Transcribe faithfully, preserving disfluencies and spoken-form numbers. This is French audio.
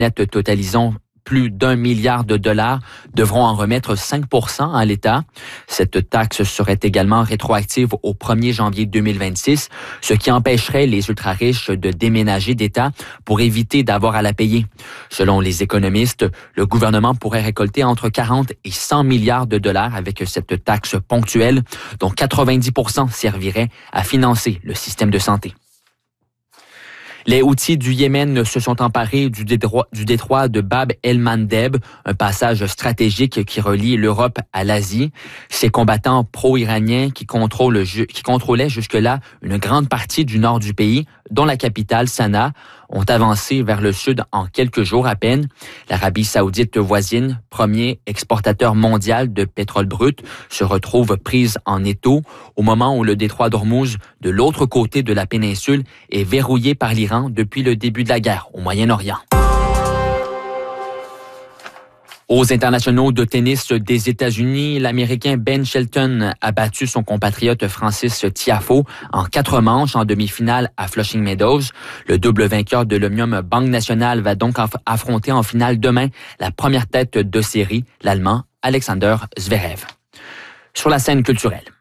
net totalisant plus d'un milliard de dollars devront en remettre cinq pour cent à l'État. Cette taxe serait également rétroactive au premier janvier deux mille vingt-six, ce qui empêcherait les ultra-riches de déménager d'État pour éviter d'avoir à la payer. Selon les économistes, le gouvernement pourrait récolter entre quarante et cent milliards de dollars avec cette taxe ponctuelle, dont quatre-vingt-dix pour cent servirait à financer le système de santé. Les Houthis du Yémen se sont emparés du détroit, du détroit de Bab el-Mandeb, un passage stratégique qui relie l'Europe à l'Asie. Ces combattants pro-iraniens qui, contrôlent, qui contrôlaient jusque-là une grande partie du nord du pays, dont la capitale, Sanaa, ont avancé vers le sud en quelques jours à peine. L'Arabie saoudite voisine, premier exportateur mondial de pétrole brut, se retrouve prise en étau au moment où le détroit d'Ormuz, de l'autre côté de la péninsule, est verrouillé par l'Iran depuis le début de la guerre au Moyen-Orient. Aux internationaux de tennis des États-Unis, l'Américain Ben Shelton a battu son compatriote Francis Tiafoe en quatre manches en demi-finale à Flushing Meadows. Le double vainqueur de l'Omnium Banque Nationale va donc affronter en finale demain la première tête de série, l'Allemand Alexander Zverev. Sur la scène culturelle.